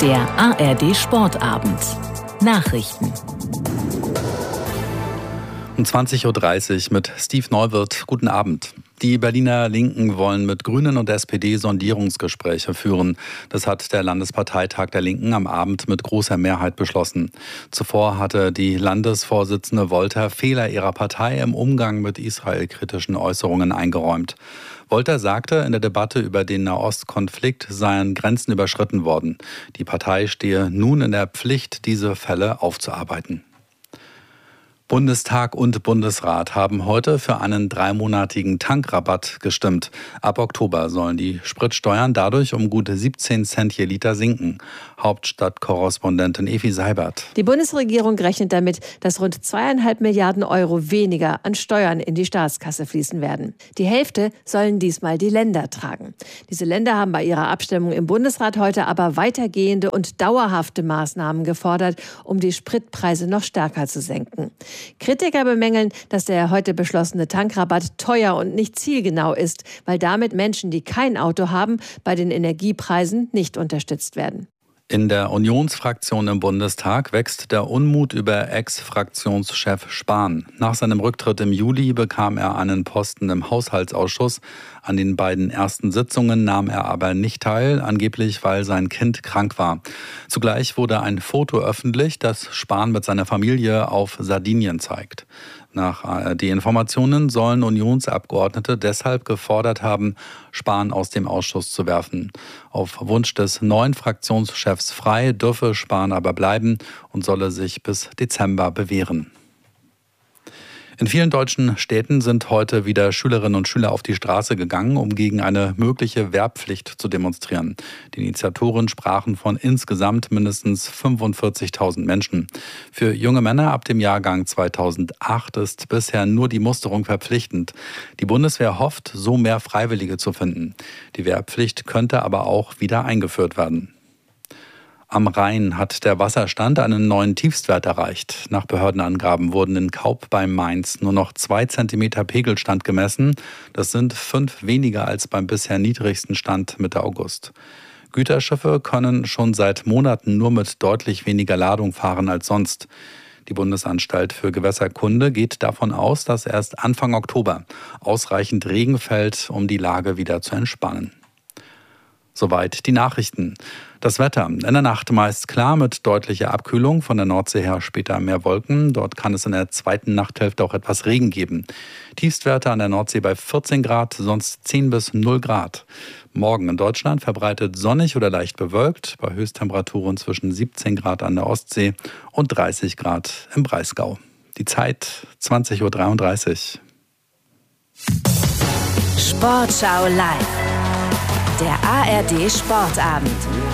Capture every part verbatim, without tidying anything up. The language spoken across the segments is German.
Der A R D Sportabend. Nachrichten. Um zwanzig Uhr dreißig mit Steve Neuwirth. Guten Abend. Die Berliner Linken wollen mit Grünen und S P D Sondierungsgespräche führen. Das hat der Landesparteitag der Linken am Abend mit großer Mehrheit beschlossen. Zuvor hatte die Landesvorsitzende Wolter Fehler ihrer Partei im Umgang mit israelkritischen Äußerungen eingeräumt. Wolter sagte, in der Debatte über den Nahostkonflikt seien Grenzen überschritten worden. Die Partei stehe nun in der Pflicht, diese Fälle aufzuarbeiten. Bundestag und Bundesrat haben heute für einen dreimonatigen Tankrabatt gestimmt. Ab Oktober sollen die Spritsteuern dadurch um gut siebzehn Cent je Liter sinken. Hauptstadtkorrespondentin Evi Seibert. Die Bundesregierung rechnet damit, dass rund zweieinhalb Milliarden Euro weniger an Steuern in die Staatskasse fließen werden. Die Hälfte sollen diesmal die Länder tragen. Diese Länder haben bei ihrer Abstimmung im Bundesrat heute aber weitergehende und dauerhafte Maßnahmen gefordert, um die Spritpreise noch stärker zu senken. Kritiker bemängeln, dass der heute beschlossene Tankrabatt teuer und nicht zielgenau ist, weil damit Menschen, die kein Auto haben, bei den Energiepreisen nicht unterstützt werden. In der Unionsfraktion im Bundestag wächst der Unmut über Ex-Fraktionschef Spahn. Nach seinem Rücktritt im Juli bekam er einen Posten im Haushaltsausschuss. An den beiden ersten Sitzungen nahm er aber nicht teil, angeblich weil sein Kind krank war. Zugleich wurde ein Foto öffentlich, das Spahn mit seiner Familie auf Sardinien zeigt. Nach A R D-Informationen sollen Unionsabgeordnete deshalb gefordert haben, Spahn aus dem Ausschuss zu werfen. Auf Wunsch des neuen Fraktionschefs Frei dürfe Spahn aber bleiben und solle sich bis Dezember bewähren. In vielen deutschen Städten sind heute wieder Schülerinnen und Schüler auf die Straße gegangen, um gegen eine mögliche Wehrpflicht zu demonstrieren. Die Initiatoren sprachen von insgesamt mindestens fünfundvierzigtausend Menschen. Für junge Männer ab dem Jahrgang zweitausendacht ist bisher nur die Musterung verpflichtend. Die Bundeswehr hofft, so mehr Freiwillige zu finden. Die Wehrpflicht könnte aber auch wieder eingeführt werden. Am Rhein hat der Wasserstand einen neuen Tiefstwert erreicht. Nach Behördenangaben wurden in Kaub bei Mainz nur noch zwei Zentimeter Pegelstand gemessen. Das sind fünf weniger als beim bisher niedrigsten Stand Mitte August. Güterschiffe können schon seit Monaten nur mit deutlich weniger Ladung fahren als sonst. Die Bundesanstalt für Gewässerkunde geht davon aus, dass erst Anfang Oktober ausreichend Regen fällt, um die Lage wieder zu entspannen. Soweit die Nachrichten. Das Wetter. In der Nacht meist klar mit deutlicher Abkühlung. Von der Nordsee her später mehr Wolken. Dort kann es in der zweiten Nachthälfte auch etwas Regen geben. Tiefstwerte an der Nordsee bei vierzehn Grad, sonst zehn bis null Grad. Morgen in Deutschland verbreitet sonnig oder leicht bewölkt. Bei Höchsttemperaturen zwischen siebzehn Grad an der Ostsee und dreißig Grad im Breisgau. Die Zeit zwanzig Uhr dreiunddreißig. Sportschau live. Der A R D Sportabend.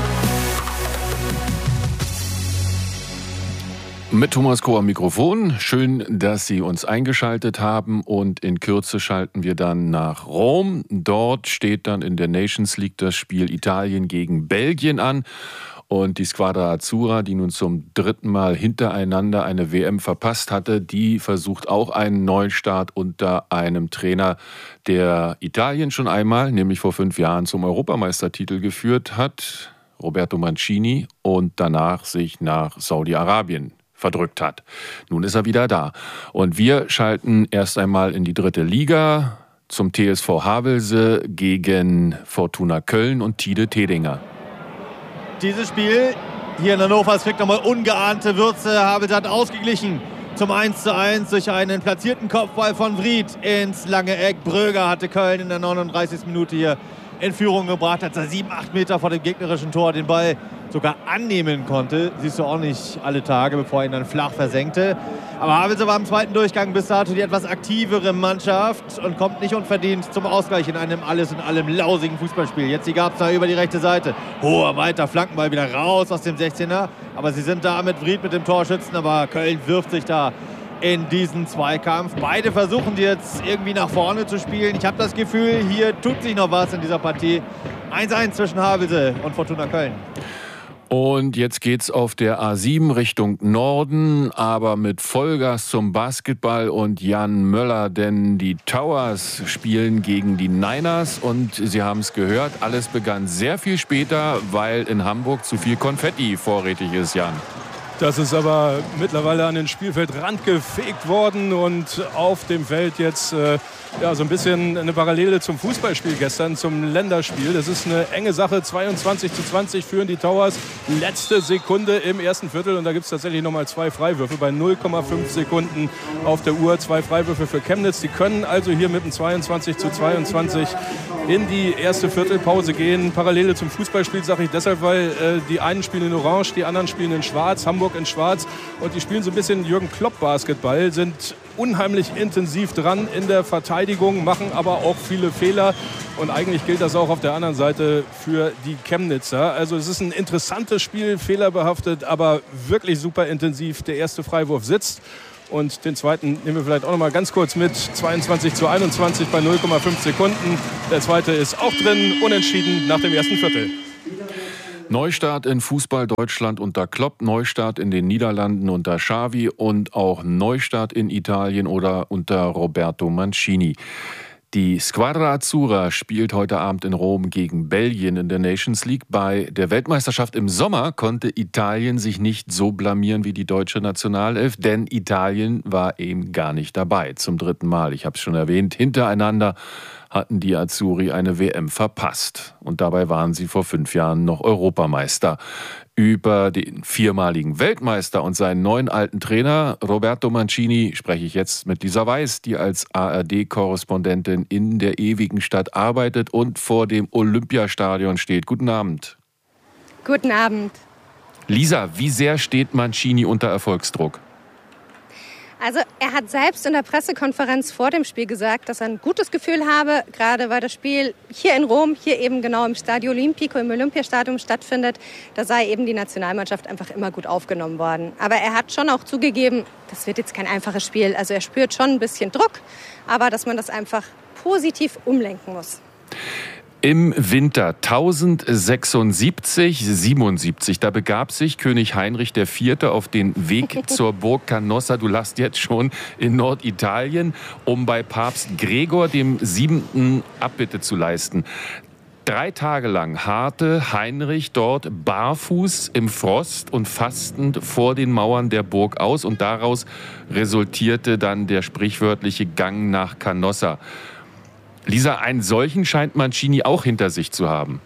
Mit Thomas Koh am Mikrofon. Schön, dass Sie uns eingeschaltet haben, und in Kürze schalten wir dann nach Rom. Dort steht dann in der Nations League das Spiel Italien gegen Belgien an. Und die Squadra Azzurra, die nun zum dritten Mal hintereinander eine W M verpasst hatte, die versucht auch einen Neustart unter einem Trainer, der Italien schon einmal, nämlich vor fünf Jahren, zum Europameistertitel geführt hat, Roberto Mancini, und danach sich nach Saudi-Arabien verdrückt hat. Nun ist er wieder da. Und wir schalten erst einmal in die dritte Liga zum T S V Havelse gegen Fortuna Köln und Tide Tedinger. Dieses Spiel hier in Hannover, es kriegt nochmal ungeahnte Würze. Havelse hat ausgeglichen zum eins zu eins durch einen platzierten Kopfball von Vried ins lange Eck. Bröger hatte Köln in der neununddreißigsten Minute hier in Führung gebracht, als er sieben, acht Meter vor dem gegnerischen Tor den Ball sogar annehmen konnte. Siehst du auch nicht alle Tage, bevor er ihn dann flach versenkte. Aber Havelse war im zweiten Durchgang bis dato die etwas aktivere Mannschaft und kommt nicht unverdient zum Ausgleich in einem alles in allem lausigen Fußballspiel. Jetzt die Gabsner über die rechte Seite. Hoher, weiter Flankenball wieder raus aus dem sechzehner. Aber sie sind da mit Vried, mit dem Torschützen. Aber Köln wirft sich da in diesen Zweikampf. Beide versuchen die jetzt irgendwie nach vorne zu spielen. Ich habe das Gefühl, hier tut sich noch was in dieser Partie. eins eins zwischen Havelse und Fortuna Köln. Und jetzt geht's auf der A sieben Richtung Norden, aber mit Vollgas zum Basketball und Jan Möller, denn die Towers spielen gegen die Niners und Sie haben es gehört, alles begann sehr viel später, weil in Hamburg zu viel Konfetti vorrätig ist, Jan. Das ist aber mittlerweile an den Spielfeldrand gefegt worden und auf dem Feld jetzt äh, ja, so ein bisschen eine Parallele zum Fußballspiel gestern, zum Länderspiel. Das ist eine enge Sache. zweiundzwanzig zu zwanzig führen die Towers. Letzte Sekunde im ersten Viertel und da gibt es tatsächlich nochmal zwei Freiwürfe bei null Komma fünf Sekunden auf der Uhr. Zwei Freiwürfe für Chemnitz. Die können also hier mit dem zweiundzwanzig zu zweiundzwanzig in die erste Viertelpause gehen. Parallele zum Fußballspiel sage ich deshalb, weil äh, die einen spielen in Orange, die anderen spielen in Schwarz. Hamburg in Schwarz und die spielen so ein bisschen Jürgen Klopp Basketball, sind unheimlich intensiv dran in der Verteidigung, machen aber auch viele Fehler und eigentlich gilt das auch auf der anderen Seite für die Chemnitzer. Also es ist ein interessantes Spiel, fehlerbehaftet, aber wirklich super intensiv. Der erste Freiwurf sitzt und den zweiten nehmen wir vielleicht auch noch mal ganz kurz mit. zweiundzwanzig zu einundzwanzig bei null Komma fünf Sekunden. Der zweite ist auch drin, unentschieden nach dem ersten Viertel. Neustart in Fußball Deutschland unter Klopp, Neustart in den Niederlanden unter Xavi und auch Neustart in Italien oder unter Roberto Mancini. Die Squadra Azzurra spielt heute Abend in Rom gegen Belgien in der Nations League. Bei der Weltmeisterschaft im Sommer konnte Italien sich nicht so blamieren wie die deutsche Nationalelf, denn Italien war eben gar nicht dabei. Zum dritten Mal, ich habe es schon erwähnt, hintereinander hatten die Azzurri eine W M verpasst. Und dabei waren sie vor fünf Jahren noch Europameister. Über den viermaligen Weltmeister und seinen neuen alten Trainer Roberto Mancini spreche ich jetzt mit Lisa Weiß, die als A R D-Korrespondentin in der ewigen Stadt arbeitet und vor dem Olympiastadion steht. Guten Abend. Guten Abend. Lisa, wie sehr steht Mancini unter Erfolgsdruck? Also er hat selbst in der Pressekonferenz vor dem Spiel gesagt, dass er ein gutes Gefühl habe, gerade weil das Spiel hier in Rom, hier eben genau im Stadio Olimpico, im Olympiastadion stattfindet, da sei eben die Nationalmannschaft einfach immer gut aufgenommen worden. Aber er hat schon auch zugegeben, das wird jetzt kein einfaches Spiel. Also er spürt schon ein bisschen Druck, aber dass man das einfach positiv umlenken muss. Im Winter tausendsechsundsiebzig siebenundsiebzig, da begab sich König Heinrich der Vierte auf den Weg zur Burg Canossa, du lachst jetzt schon, in Norditalien, um bei Papst Gregor dem Siebenten Abbitte zu leisten. Drei Tage lang harrte Heinrich dort barfuß im Frost und fastend vor den Mauern der Burg aus und daraus resultierte dann der sprichwörtliche Gang nach Canossa. Lisa, einen solchen scheint Mancini auch hinter sich zu haben.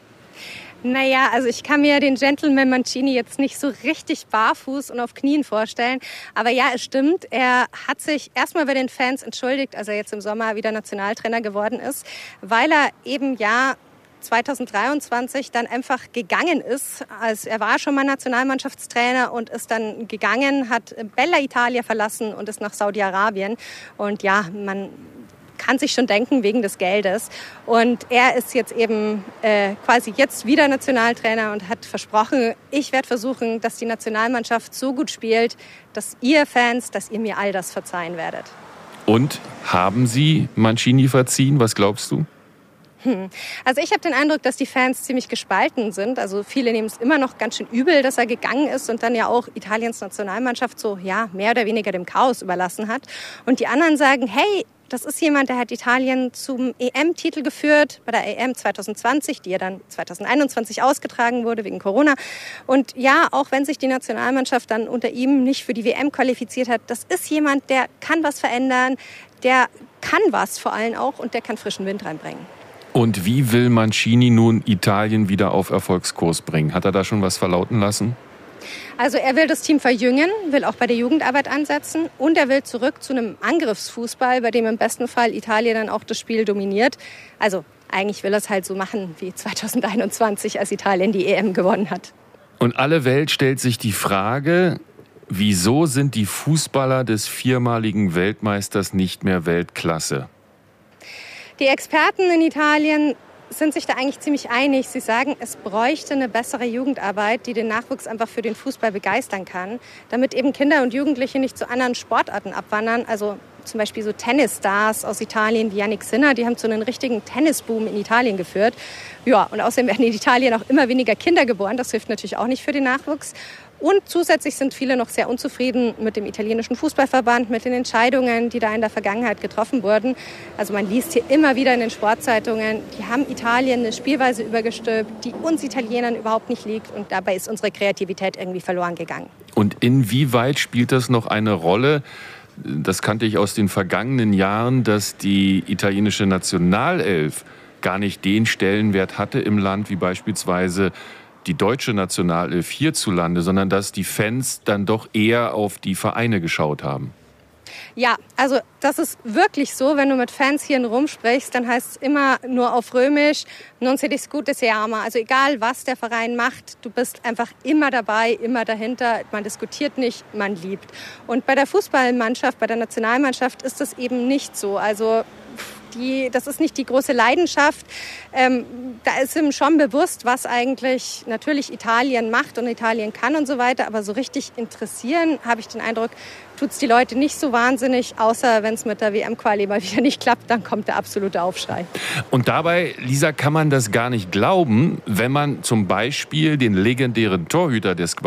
Naja, also ich kann mir den Gentleman Mancini jetzt nicht so richtig barfuß und auf Knien vorstellen. Aber ja, es stimmt, er hat sich erstmal bei den Fans entschuldigt, als er jetzt im Sommer wieder Nationaltrainer geworden ist, weil er eben ja zweitausenddreiundzwanzig dann einfach gegangen ist. Also er war schon mal Nationalmannschaftstrainer und ist dann gegangen, hat Bella Italia verlassen und ist nach Saudi-Arabien. Und ja, man kann sich schon denken, wegen des Geldes. Und er ist jetzt eben äh, quasi jetzt wieder Nationaltrainer und hat versprochen, ich werde versuchen, dass die Nationalmannschaft so gut spielt, dass ihr Fans, dass ihr mir all das verzeihen werdet. Und haben Sie Mancini verziehen? Was glaubst du? Hm. Also ich habe den Eindruck, dass die Fans ziemlich gespalten sind. Also viele nehmen es immer noch ganz schön übel, dass er gegangen ist und dann ja auch Italiens Nationalmannschaft so ja mehr oder weniger dem Chaos überlassen hat. Und die anderen sagen, hey, das ist jemand, der hat Italien zum E M-Titel geführt, bei der E M zweitausendzwanzig, die ja dann zweitausendeinundzwanzig ausgetragen wurde wegen Corona. Und ja, auch wenn sich die Nationalmannschaft dann unter ihm nicht für die W M qualifiziert hat, das ist jemand, der kann was verändern, der kann was vor allem auch und der kann frischen Wind reinbringen. Und wie will Mancini nun Italien wieder auf Erfolgskurs bringen? Hat er da schon was verlauten lassen? Also er will das Team verjüngen, will auch bei der Jugendarbeit ansetzen und er will zurück zu einem Angriffsfußball, bei dem im besten Fall Italien dann auch das Spiel dominiert. Also eigentlich will er es halt so machen wie zweitausendeinundzwanzig, als Italien die E M gewonnen hat. Und alle Welt stellt sich die Frage, wieso sind die Fußballer des viermaligen Weltmeisters nicht mehr Weltklasse? Die Experten in Italien sind sich da eigentlich ziemlich einig. Sie sagen, es bräuchte eine bessere Jugendarbeit, die den Nachwuchs einfach für den Fußball begeistern kann, damit eben Kinder und Jugendliche nicht zu anderen Sportarten abwandern. Also zum Beispiel so Tennisstars aus Italien wie Yannick Sinner, die haben zu einem richtigen Tennisboom in Italien geführt. Ja, und außerdem werden in Italien auch immer weniger Kinder geboren. Das hilft natürlich auch nicht für den Nachwuchs. Und zusätzlich sind viele noch sehr unzufrieden mit dem italienischen Fußballverband, mit den Entscheidungen, die da in der Vergangenheit getroffen wurden. Also man liest hier immer wieder in den Sportzeitungen, die haben Italien eine Spielweise übergestülpt, die uns Italienern überhaupt nicht liegt. Und dabei ist unsere Kreativität irgendwie verloren gegangen. Und inwieweit spielt das noch eine Rolle? Das kannte ich aus den vergangenen Jahren, dass die italienische Nationalelf gar nicht den Stellenwert hatte im Land wie beispielsweise die deutsche Nationalelf hierzulande, sondern dass die Fans dann doch eher auf die Vereine geschaut haben. Ja, also das ist wirklich so, wenn du mit Fans hier in Rom sprichst, dann heißt es immer nur auf Römisch, non si discute se ama. Also egal, was der Verein macht, du bist einfach immer dabei, immer dahinter. Man diskutiert nicht, man liebt. Und bei der Fußballmannschaft, bei der Nationalmannschaft ist das eben nicht so. Also Die, das ist nicht die große Leidenschaft. Ähm, da ist ihm schon bewusst, was eigentlich natürlich Italien macht und Italien kann und so weiter. Aber so richtig interessieren, habe ich den Eindruck, tut es die Leute nicht so wahnsinnig. Außer wenn es mit der W M-Quali mal wieder nicht klappt, dann kommt der absolute Aufschrei. Und dabei, Lisa, kann man das gar nicht glauben, wenn man zum Beispiel den legendären Torhüter des